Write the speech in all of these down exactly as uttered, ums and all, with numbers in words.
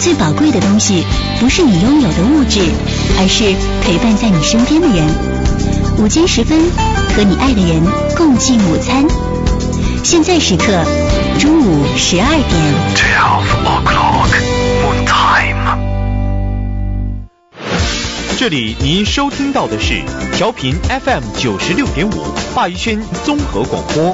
最宝贵的东西，不是你拥有的物质，而是陪伴在你身边的人。午间时分，和你爱的人共进午餐。现在时刻，中午十二点。 twelve o'clock moon time。 这里您收听到的是调频 F M 九十六点五华语轩综合广播。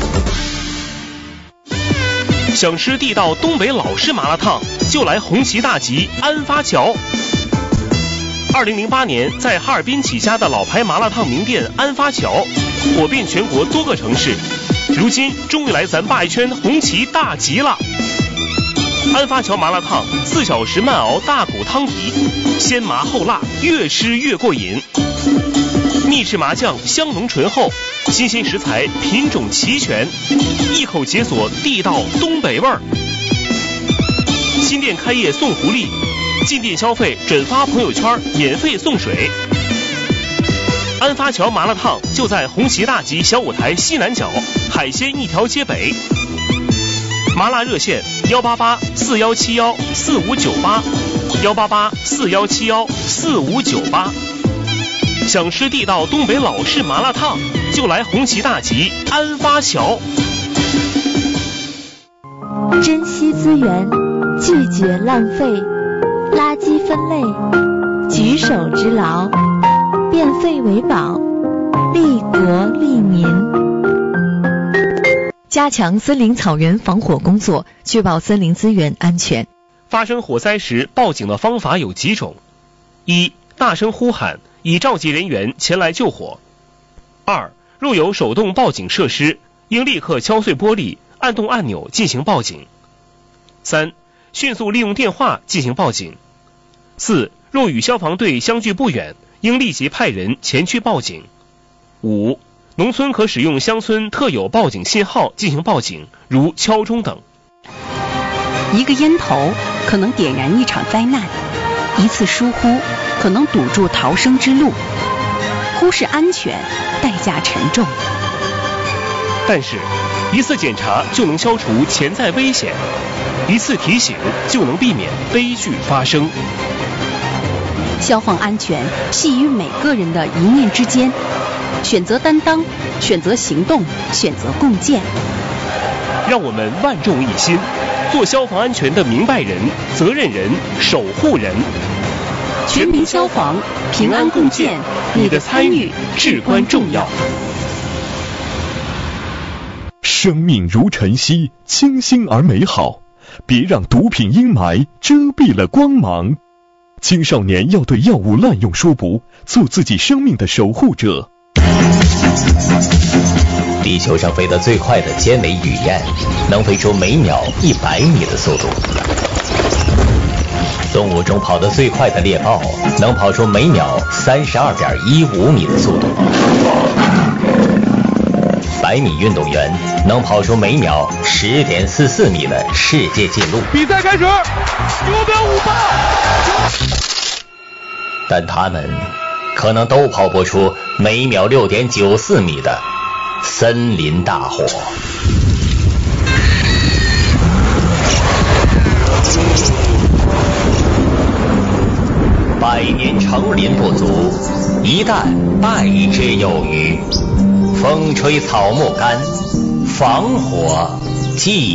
想吃地道东北老式麻辣烫，就来红旗大吉安发桥。二零零八年在哈尔滨起家的老牌麻辣烫名店安发桥，火遍全国多个城市，如今终于来咱鲅鱼圈红旗大吉了。安发桥麻辣烫四小时慢熬大骨汤底，鲜麻后辣，越吃越过瘾。秘制麻酱香浓醇厚，新鲜食材品种齐全，一口解锁地道东北味儿。新店开业送福利，进店消费转发朋友圈免费送水。安发桥麻辣烫就在红旗大吉小舞台西南角，海鲜一条街北。麻辣热线幺八八四幺七幺四五九八，幺八八四幺七幺四五九八。想吃地道东北老式麻辣烫，就来红旗大吉安发桥。 珍惜资源，拒绝浪费，垃圾分类，举手之劳，变废为宝，利国利民。加强森林草原防火工作，确保森林资源安全。 发生火灾时报警的方法有几种：一、大声呼喊，以召集人员前来救火；二、若有手动报警设施，应立刻敲碎玻璃，按动按钮进行报警；三、迅速利用电话进行报警；四、若与消防队相距不远，应立即派人前去报警；五、农村可使用乡村特有报警信号进行报警，如敲钟等。 一个烟头可能点燃一场灾难，一次疏忽可能堵住逃生之路，忽视安全，代价沉重。 但是，一次检查就能消除潜在危险，一次提醒就能避免悲剧发生。 消防安全系于每个人的一念之间，选择担当，选择行动，选择共建。 让我们万众一心，做消防安全的明白人、责任人、守护人。 全民消防，平安共建，你的参与至关重要。 生命如晨曦，清新而美好，别让毒品阴霾遮蔽了光芒。青少年要对药物滥用说不，做自己生命的守护者。 地球上飞得最快的尖尾雨燕，能飞出每秒一百米的速度。动物中跑得最快的猎豹，能跑出每秒三十二点一五米的速度。百米运动员能跑出每秒十点四四米的世界纪录。 比赛开始，目标五八。 但他们可能都跑不出每秒六点九四米的森林大火。百年成林不足，一旦败之有余。风吹草木干，防火继